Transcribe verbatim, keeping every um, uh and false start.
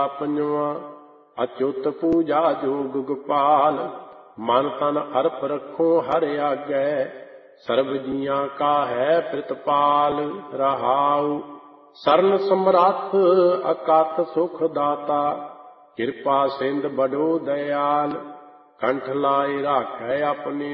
ਪੰਜਵਾਂ ਅਚੁੱਤ ਪੂਜਾ ਜੋਗ ਗੋਪਾਲ। ਮਨ ਤਨ ਅਰਪ ਰੱਖੋ ਹਰ ਆਗੈ, ਸਰਬ ਜੀਆਂ ਕਾ ਹੈ ਪ੍ਰਿਤਪਾਲ। ਰਹਾਉ ਸਰਨ ਸਮਰੱਥ ਅਕਥ ਸੁਖ ਦਾਤਾ, ਕਿਰਪਾ ਸਿੰਧ ਬੜੋ ਦਇਆਲ। ਕੰਠ ਲਾਏ ਰਾਖੈ ਆਪਣੀ